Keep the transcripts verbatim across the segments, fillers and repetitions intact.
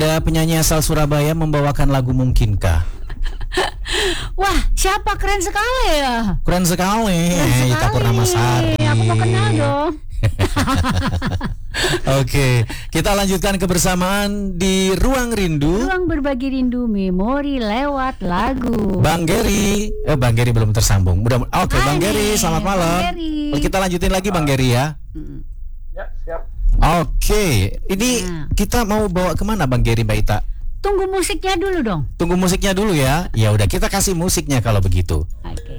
Ada penyanyi asal Surabaya membawakan lagu Mungkinkah. Wah, siapa? Keren sekali ya. Keren sekali. Keren Ita sekali. Purnamasari. Aku mau kenal dong. Oke, kita lanjutkan kebersamaan di Ruang Rindu. Ruang berbagi rindu memori lewat lagu. Bang Geri, eh Bang Geri belum tersambung. Mudah, oke, Hai Bang Geri, nih, selamat Bang malam. Geri. Kita lanjutin lagi Bang Geri ya. Ya, siap. Oke, ini Nah. kita mau bawa kemana Bang Geri, Mbak Ita? Tunggu musiknya dulu dong. Tunggu musiknya dulu ya. Ya udah, kita kasih musiknya kalau begitu. Oke.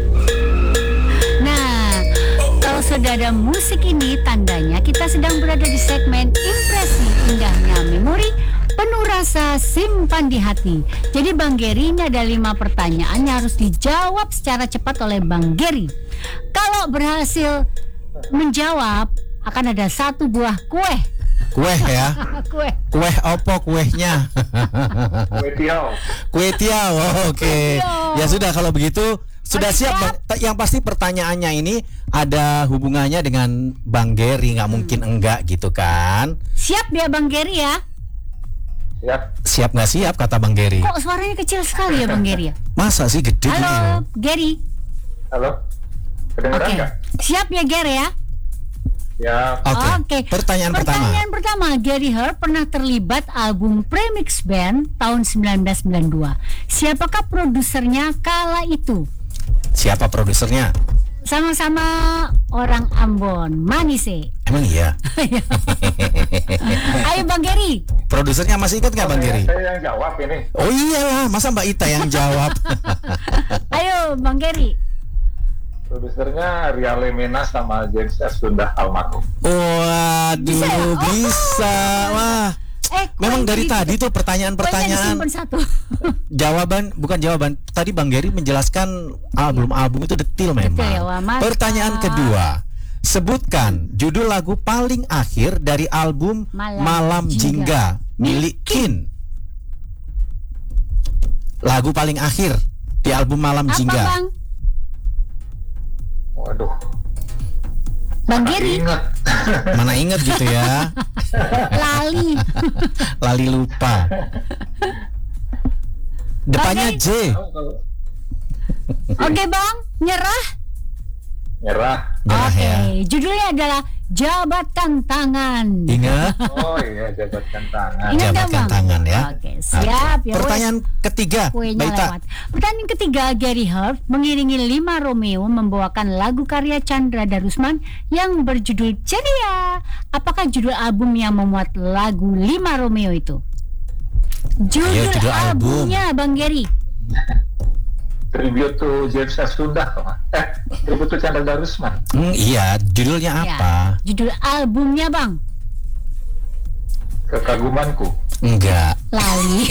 Nah, kalau sudah ada musik ini, tandanya kita sedang berada di segmen impresi indahnya memori penuh rasa simpan di hati. Jadi Bang Geri, ini ada lima pertanyaan yang harus dijawab secara cepat oleh Bang Geri. Kalau berhasil menjawab, akan ada satu buah kue. Kue ya. Kue. Kue opo kuehnya? Kue tiaw. Kue tiaw. Oh, oke. Kue tiaw. Ya sudah kalau begitu sudah Oke, siap. siap. Bang. Ta- Yang pasti pertanyaannya ini ada hubungannya dengan Bang Geri, nggak mungkin enggak gitu kan? Siap ya Bang Geri ya? Siap. Siap nggak siap kata Bang Geri? Kok suaranya kecil sekali ya Bang Geri ya? Masa sih gede gini? Halo, Geri. Halo. Kedengeran Oke. nggak? Siap ya Geri ya? Ya. Oke. Oke. Pertanyaan, Pertanyaan pertama, Gary Hart pernah terlibat album Premix Band tahun sembilan belas sembilan puluh dua. Siapakah produsernya kala itu? pertama. Siapa produsernya? Sama-sama orang Ambon, Manise. Emang iya? Ayo Bang Gary. Produsernya masih ingat nggak Bang Geri? Saya yang jawab ini. Oh iyalah, masa Mbak Ita yang jawab? Ayo Bang Gary. Produsernya Ria Lemena sama James S. Sunda almarhum. Waduh, Bisa ya? Oh. bisa. Wah, Eh, memang dari kuenya tadi tuh kuenya pertanyaan-pertanyaan, disimpan satu. jawaban bukan jawaban. Tadi Bang Geri menjelaskan album-album itu detil memang. Detil ya, wah, mantap. Pertanyaan kedua, sebutkan judul lagu paling akhir dari album Malam Malam Jingga, Jingga milik Kin. Lagu paling akhir di album Malam Apa Jingga. Bang? Waduh. Bang Mana Geri. ingat. Mana inget gitu ya? Lali. Lali lupa. Depannya Bang J. Tahu kalau Oke Bang, nyerah. Nyerah. Nyerah Oke, ya. judulnya adalah Jabatan Tangan. Ingat? Oh iya, jabatkan tangan. Ingat nggak, Jabatkan Bang? tangan ya. Oke, siap Oke. ya. Pertanyaan ketiga, Kuenya Mbak Ita. lewat. Pertanyaan ketiga, Gary Hart mengiringi Lima Romeo membawakan lagu karya Chandra Darusman yang berjudul Ceria. Apakah judul album yang memuat lagu Lima Romeo itu? Judul, Ayo, judul album. albumnya Bang Gary. Tribute to James S. Sunda. Eh, tribute to Chandra Darusman. Hmm, iya, judulnya Ya, apa? judul albumnya Bang. Kekagumanku. Enggak. Lali.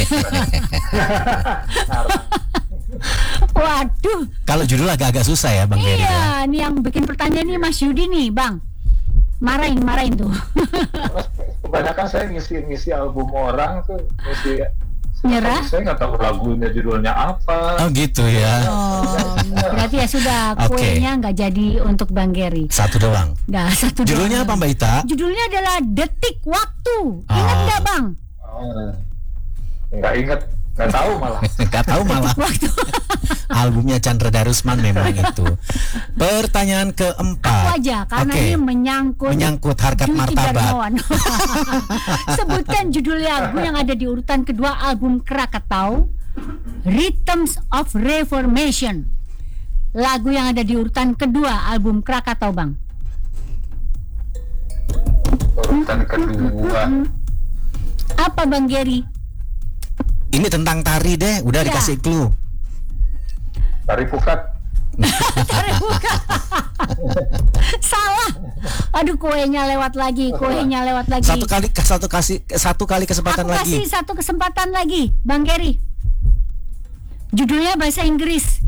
Waduh. Kalau judul agak-agak susah ya, Bang Geri ya. Iya, ini yang bikin pertanyaan ini Mas Yudi nih, Bang. Marahin, marahin tuh. Kebanyakan saya ngisi-ngisi album orang tuh, ngisi. Nyerah? Saya nggak tahu lagunya judulnya apa. Oh gitu ya. Oh, berarti ya sudah, Oke. kuenya nggak jadi untuk Bang Geri. Satu doang. Nah, satu Judulnya apa doang. Mbak Ita? Judulnya adalah Detik Waktu. Ingat Ah. nggak Bang? Oh, nggak inget, nggak tahu malah. Gak tahu malah. Waktu. Albumnya Chandra Darusman memang itu. Pertanyaan Aku keempat. aja, karena Oke. ini menyangkut Menyangkut harkat Juti martabat. Darmawan. Sebutkan judul lagu yang ada di urutan kedua album Krakatau, Rhythms of Reformation. Lagu yang ada di urutan kedua album Krakatau, Bang. Urutan kedua. Apa Bang Geri? Ini tentang tari deh, udah Ya. dikasih clue. Tari Pukat. Tarik buka. Salah. Aduh, kuenya lewat lagi, kuenya lewat lagi. Satu kali satu kasih satu kali kesempatan Aku kasih lagi. satu kesempatan lagi, Bang Geri. Judulnya bahasa Inggris.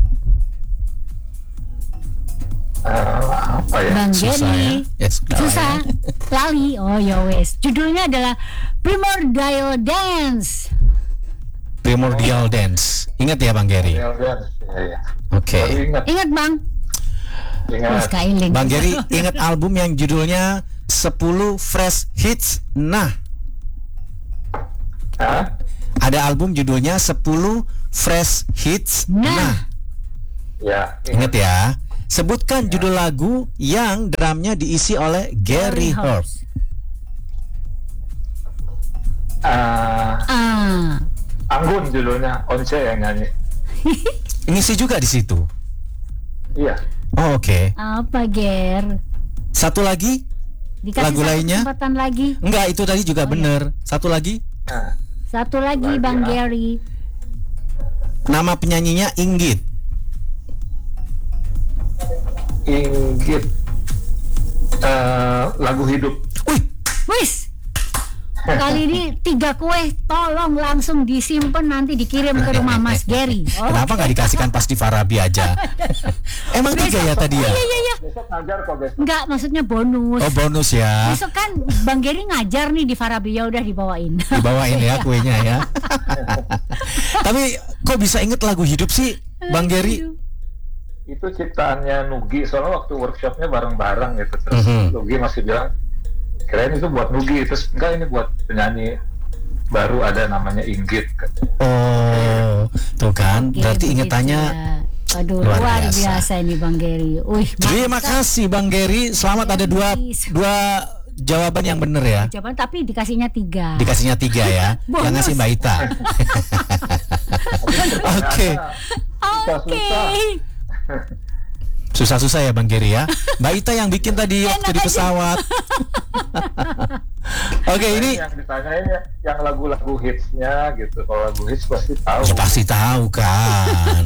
Ah, apa ya? Bang Susah Geri. ya? Yes, Susah. Lali. Oh ya wes. Judulnya adalah Primordial Dance. Primordial Dance. Ingat ya Bang Geri? Ya, ya, ya, ya. Oke. Baru ingat, Ingat Bang? ingat. Mas Kailing. Bang Geri ingat album yang judulnya sepuluh Fresh Hits. Nah, Ah, Ada album judulnya sepuluh Fresh Hits. Nah. Nah, Ya, ingat ya. Sebutkan judul lagu yang drumnya diisi oleh Gary Holt. Uh, Ah. Anggun judulnya, Once yang nyanyi. Ngisi juga di situ. Iya. Oh, oke. Apa, Ger? Satu lagi? Dikasih Lagu satu lainnya? kesempatan lagi. Enggak, itu tadi juga Oh, iya. bener. Satu lagi? Nah, Satu lagi, Lagi, Bang ah. Gary. Nama penyanyinya Inggit. Inggit. Uh, lagu hidup. Wih, Wis. Kali ini tiga kue, tolong langsung disimpan nanti dikirim ke rumah Mas Gary. Oh, kenapa nggak dikasihkan pas di Farabi aja? Emang tiga ya tadi ya? Iya, iya, iya. Besok ngajar kok besok. Enggak, maksudnya bonus. Oh, bonus ya. Besok kan Bang Gary ngajar nih di Farabi, ya udah dibawain. Dibawain ya kuenya ya. Tapi kok bisa inget lagu hidup sih, Bang Gary? Itu ciptaannya Nugi, soalnya waktu workshopnya bareng-bareng gitu. Terus Mhm. Nugi masih bilang, kirain itu buat Nugi, terus enggak, ini buat penyanyi baru ada namanya Inggit. Oh, tuh kan. Oke, Berarti begitu ingetannya. ya. Aduh, luar luar, biasa. biasa. ini Bang Gary. Wih, Terima mantap. kasih Bang Gary. Selamat ada dua dua jawaban yang bener ya. Jawaban tapi dikasihnya tiga. Dikasihnya tiga ya. Bonus. Yang ngasih Mbak Ita. Oke. Oke. Susah-susah ya Bang Gary ya. Mbak Ita yang bikin tadi Enak waktu di aja. pesawat. Oke, ini yang ditanyain ya, yang lagu-lagu hitsnya gitu. Kalau lagu hits pasti tahu. ya pasti tahu kan.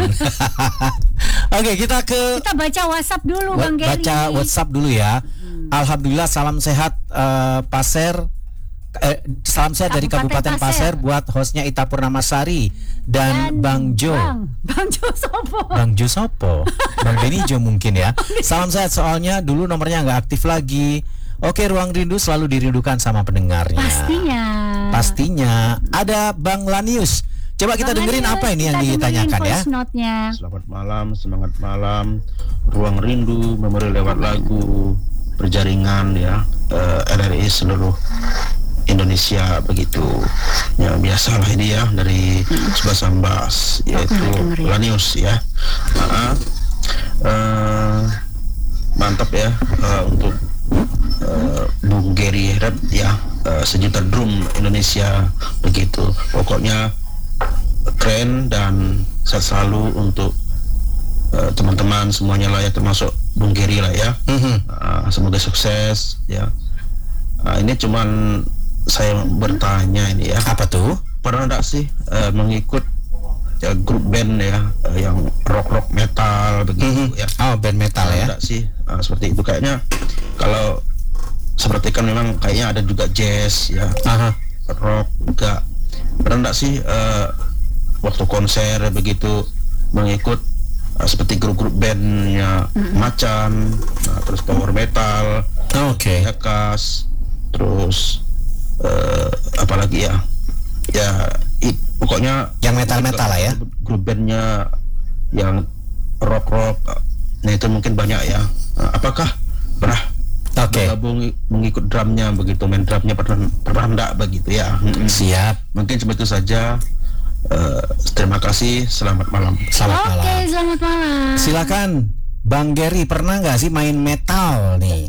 Oke, kita ke Kita baca WhatsApp dulu Wa- Bang Gary. baca WhatsApp dulu ya. Alhamdulillah, salam sehat eh, Pasir. Eh, salam sehat dari Kabupaten Kabupaten Pasir Pasir. buat hostnya Ita Purnamasari dan, Bang Jo. Bang, Bang Jo sopo? Bang Jo sopo? Bang Benny Jo mungkin ya. Salam sehat, soalnya dulu nomornya nggak aktif lagi. Oke, Ruang Rindu selalu dirindukan sama pendengarnya. Pastinya. Pastinya. Ada Bang Lanius. Coba kita Bang dengerin Lanius, apa ini yang kita ditanyakan dengerin ya. voice note-nya. Selamat malam, semangat malam. Ruang Rindu, memori lewat lagu, berjaringan ya, eh, L R I seluruh Indonesia begitu. Ya biasalah ini ya dari sebelah Sambas, yaitu denger ya. Lanius ya. Nah, eh, mantap ya eh, untuk eh, Bung Gary Rap ya, eh, sejuta drum Indonesia begitu. Pokoknya keren dan sehat selalu untuk uh, teman-teman semuanya lah ya, termasuk Bung Gary lah ya. Mhm. Uh, semoga sukses ya. Uh, ini cuman saya bertanya ini ya, Apa tuh? pernah enggak sih uh, mengikut ya, grup band ya uh, yang rock rock metal begitu Mhm. ya? Oh, band metal Pernah ya. enggak sih uh, seperti itu? Kayaknya kalau seperti kan memang kayaknya ada juga jazz ya, Aha. rock juga. Pernah enggak sih uh, waktu konser begitu mengikut uh, seperti grup-grup bandnya Macan, nah, terus power metal, Oke. Yakas, terus uh, apalagi ya, ya it, pokoknya Yang metal-metal lah ya. grup bandnya yang rock-rock, nah itu mungkin banyak ya. Nah, apakah pernah Oke. bergabung mengikut drumnya begitu, main drumnya pernah pernah enggak begitu ya? Mm-mm. Siap. Mungkin seperti itu saja. Uh, terima kasih, selamat malam. Selamat Oke, malam. selamat malam. Silakan Bang Gary, pernah nggak sih main metal nih?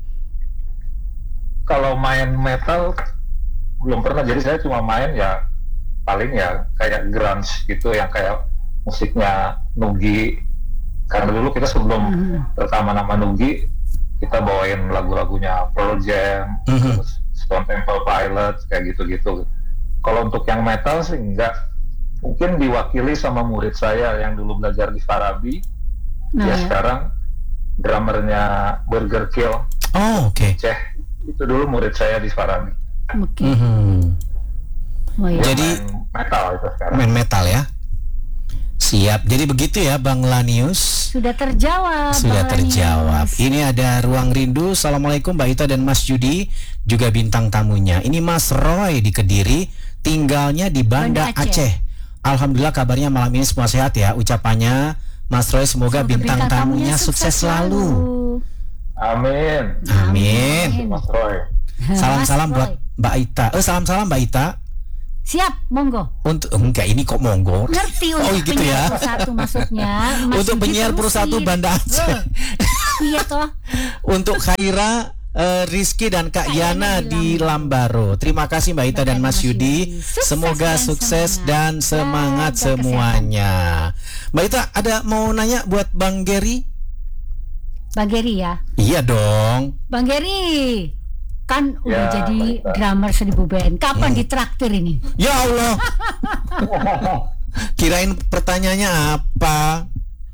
Kalau main metal belum pernah, jadi saya cuma main ya paling ya kayak grunge gitu, yang kayak musiknya Nugi. Karena dulu kita sebelum rekaman nama Nugi, kita bawain lagu-lagunya Pearl Jam, Mhm. terus Stone Temple Pilots, kayak gitu-gitu. Kalau untuk yang metal sih enggak, mungkin diwakili sama murid saya yang dulu belajar di Farabi. Nah, Ya ya. sekarang drummernya Burger Kill, Oh, oke. Ceh, itu dulu murid saya di Farabi. Oke. Mhm. Oh, iya. Dia Jadi- main metal itu sekarang. Main metal ya. Siap. Jadi begitu ya Bang Lanius. Sudah terjawab. Sudah Bang terjawab. Lanius. Ini ada Ruang Rindu. Assalamualaikum Mbak Ita dan Mas Judi, juga bintang tamunya. Ini Mas Roy di Kediri, tinggalnya di Banda, Banda Aceh. Aceh. Alhamdulillah kabarnya malam ini semua sehat ya. Ucapannya Mas Roy, semoga, Semoga bintang, tamunya sukses selalu. Amin. Amin. Mas Roy. Salam-salam Mas buat Roy. Mbak Ita. Eh salam-salam Mbak Ita. Siap, monggo. Untuk enggak ini kok monggo. Ngerti untuk Oh, gitu penyiar ya. Pro satu maksudnya. Mas Untuk Yudi penyiar Pro satu terusin. Banda Aceh. Eh, Iya toh. Untuk Khaira, eh, Rizky dan Kak Kak Yana Yana di di Lambaro. Terima kasih Mbak Ita dan Mas Yudi. Sukses Semoga dan sukses semangat. dan semangat Jaga semuanya. Mbak Ita ada mau nanya buat Bang Gary? Bang Gary ya. Iya dong. Bang Gary kan udah Ya, jadi Mbak Ita. drummer seribu band. Kapan Hmm. ditraktir ini? Ya Allah. Kirain pertanyaannya apa?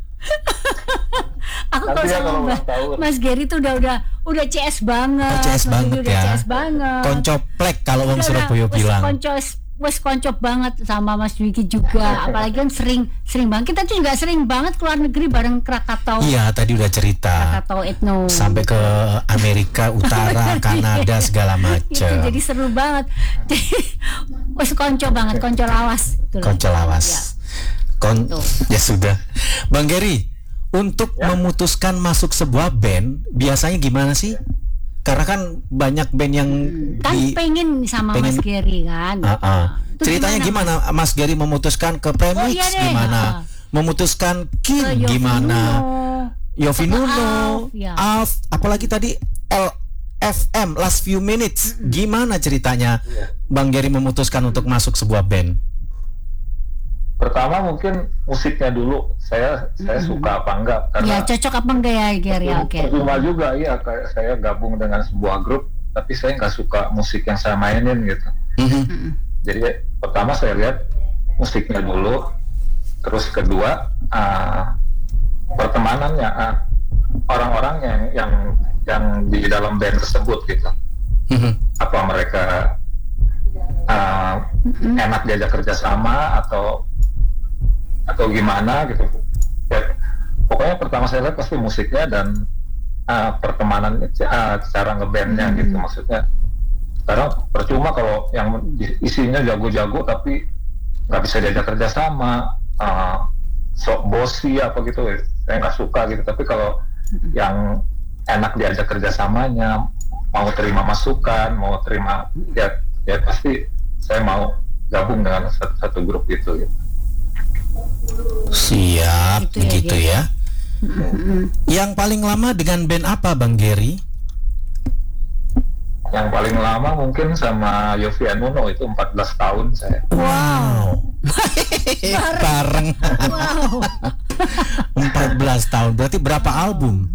Aku Nanti kalau ya sama kalau Mas, ulang tahun. Mas Gary tuh udah udah udah C S banget. Oh, C S Mas banget Gary udah ya. C S banget. Koncoplek kalau wong Udah, Surabaya wes bilang. Konco wes konco banget sama Mas Dwiki juga. Apalagi kan sering sering banget. Kita tuh juga sering banget keluar negeri bareng Krakatau. Iya, tadi udah cerita. Krakatau Ethno. Sampai ke Amerika Utara, Kanada segala Itu macam. jadi seru banget. Jadi wes konco banget, konco lawas. Itulah. Konco lawas. Ya. Kon Tuh. ya sudah. Bang Gary, untuk Ya. memutuskan masuk sebuah band biasanya gimana sih? Karena kan banyak band yang Kan di pengen sama pengen- Mas Gary kan. Ah, ah. Itu Ceritanya gimana? Mas Gary memutuskan ke Premix Oh, iya deh. gimana? Ah. Memutuskan Ke King Yofi gimana? Nuno. Yofi Ke Nuno, Alf, ya. Alf, apalagi tadi L F M Last Few Minutes. Gimana ceritanya Bang Gary memutuskan untuk masuk sebuah band? Pertama mungkin musiknya dulu, saya saya suka apa enggak, Ya karena cocok apa enggak ya Gary? Oke. percuma juga ya kayak saya gabung dengan sebuah grup tapi saya nggak suka musik yang saya mainin gitu. Mhm. Jadi pertama saya lihat musiknya dulu, terus kedua uh, pertemanannya, uh, orang-orang yang yang yang di dalam band tersebut gitu. Mhm. Apa mereka uh, enak diajak kerjasama atau atau gimana gitu. Ya, pokoknya pertama saya lihat pasti musiknya dan uh, pertemanan uh, cara ngebandnya gitu, maksudnya. Sekarang percuma kalau yang isinya jago-jago tapi nggak bisa diajak kerjasama, uh, sok bosi apa gitu, saya nggak suka gitu. Tapi kalau yang enak diajak kerjasamanya, mau terima masukan, mau terima, ya ya pasti saya mau gabung dengan satu, satu grup itu gitu. Siap, Gitu ya, gitu Gary. ya. Yang paling lama dengan band apa Bang Gary? Yang paling lama mungkin sama Yofi Nuno, itu empat belas tahun saya. Wow. Bareng. Wow. empat belas tahun. Berarti berapa album?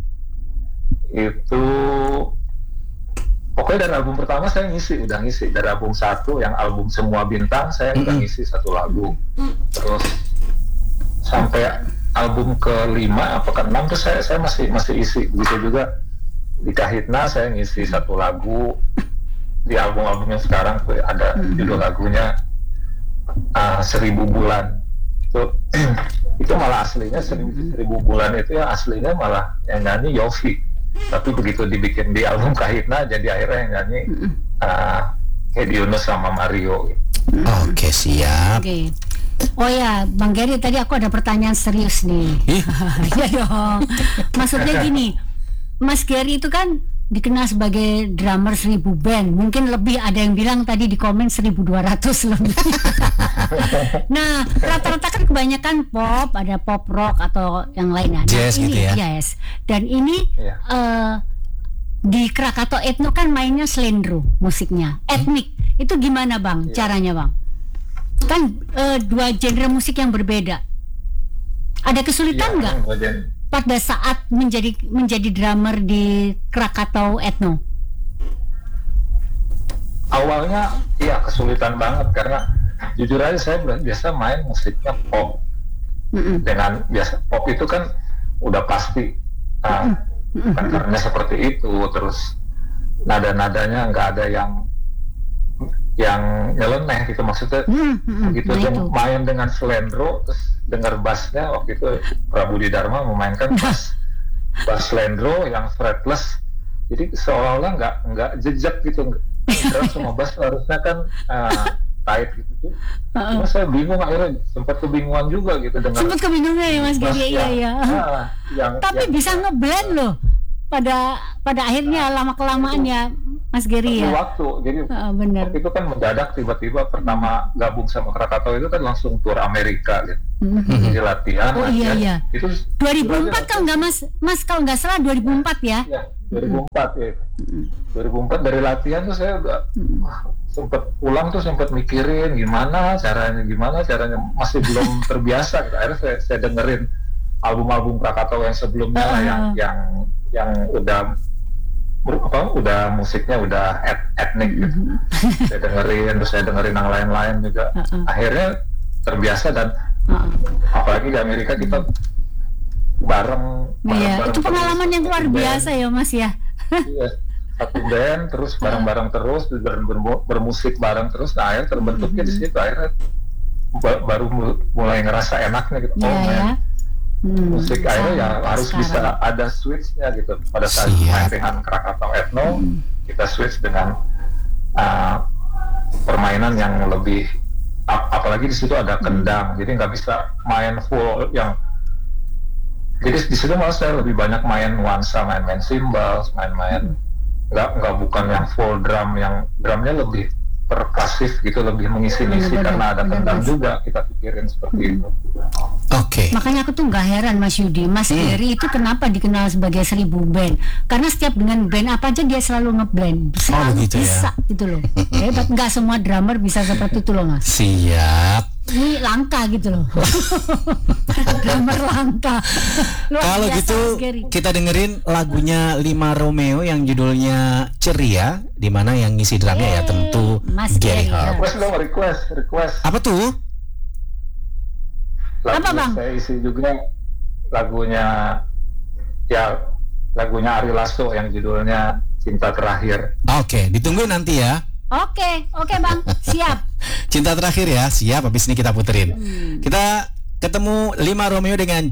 Itu pokoknya dari album pertama saya ngisi, udah ngisi. Dari album satu yang album Semua Bintang saya udah ngisi satu lagu. Terus sampai album kelima apa keenam tuh saya saya masih masih isi. Begitu juga di Kahitna saya ngisi satu lagu. Di album-album yang sekarang tuh ada judul lagunya uh, Seribu Bulan. Itu itu malah aslinya seribu, seribu bulan itu ya aslinya malah yang nyanyi Yofi. Tapi begitu dibikin di album Kahitna jadi akhirnya yang nyanyi uh, Hedi Yunus sama Mario. Oke, siap. Oke. Oh ya, Bang Gary, tadi aku ada pertanyaan serius nih. Ih. Iya dong. Maksudnya gini, Mas Gary itu kan dikenal sebagai drummer seribu band. Mungkin lebih, ada yang bilang tadi di komen seribu dua ratus lebih. Nah, rata-rata kan kebanyakan pop, ada pop rock atau yang lainnya. Nah, Jazz ini, gitu ya? Yes. Dan ini Iya. eh, di Krakatau Ethno kan mainnya slendro musiknya, etnik. Itu gimana Bang, caranya Bang? Kan eh, dua genre musik yang berbeda. Ada kesulitan nggak Iya, pada saat menjadi menjadi drummer di Krakatau Ethno? awalnya iya kesulitan banget karena jujur aja saya biasa main musiknya pop. Mm-mm. Dengan biasa pop itu kan udah pasti uh, kan karena seperti itu, terus nada-nadanya nggak ada yang yang nyeleneh gitu, maksudnya Hmm, hmm, begitu nah dia itu. main dengan slendro terus dengar bassnya, waktu itu Prabu Dharma memainkan bass bass slendro yang fretless, jadi seolah-olah nggak nggak jejak gitu. Terus semua bass harusnya kan uh, tight gitu tuh. Cuma saya bingung, akhirnya sempat kebingungan juga gitu dengan Sempat kebingungan ya Mas bass Gary, iya yang- iya. ah, yang, Tapi yang- bisa ngeblend loh. pada pada akhirnya lama kelamaan ya Mas Gary ya. Waktu, jadi uh, benar. waktu itu kan mendadak tiba-tiba pertama gabung sama Krakatau itu kan langsung tur Amerika gitu. Mm-hmm. Jadi latihan. Oh iya iya. Itu dua ribu empat kalau nggak Mas, Mas kalau nggak salah dua ribu empat ya. Ya, dua ribu empat ya. Mm-hmm. dua ribu empat dari latihan tuh saya udah mm-hmm. wah, sempet pulang tuh sempet mikirin gimana caranya gimana caranya masih belum terbiasa. Gitu. Akhirnya saya, saya dengerin album-album Krakatau yang sebelumnya uh-huh. yang yang yang udah apa udah musiknya udah et, etnik gitu. Mm-hmm. Saya dengerin terus saya dengerin yang lain-lain juga. Uh-uh. Akhirnya terbiasa dan uh-uh. apalagi di Amerika kita bareng. Iya, bareng, itu pengalaman yang luar biasa ya Mas ya. Iya, satu band terus bareng-bareng terus ber, ber, bermusik bareng terus. Nah akhirnya terbentuknya mm-hmm. di situ akhirnya baru mulai ngerasa enaknya gitu. Yeah, oh man. Ya. Hmm, musik akhirnya ya harus sekarang. Bisa ada switch-nya gitu. Pada saat main dengan Krakatau Ethno, hmm. kita switch dengan uh, permainan yang lebih ap- apalagi di situ ada kendang, hmm. jadi nggak bisa main full yang. Jadi di situ malah saya lebih banyak main nuansa, main-main cymbals, main-main nggak hmm. nggak bukan yang full drum, yang drumnya lebih perkasif gitu, lebih mengisi-ngisi hmm, karena ada kendang juga kita pikirin seperti hmm. itu. Oke. Okay. Makanya aku tuh nggak heran Mas Yudi, Mas hmm. Gary itu kenapa dikenal sebagai seribu band? Karena setiap dengan band apa aja dia selalu ngeblend, selalu oh, gitu bisa ya? Gitu loh. Hebat, nggak semua drummer bisa seperti itu loh Mas. Siap. Ini langka gitu loh. Drummer langka. Kalau gitu kita dengerin lagunya Lima Romeo yang judulnya Ceria, di mana yang ngisi drumnya hey, ya tentu Mas Gary Harp. Request dong, request, request. Apa tuh? Lagu apa bang? Saya isi juga lagunya ya lagunya Ari Lasso yang judulnya Cinta Terakhir. Oke, ditungguin nanti ya. Oke, oke bang, siap. Cinta Terakhir ya, siap. Habis ini kita puterin. Hmm. Kita ketemu Lima Romeo dengan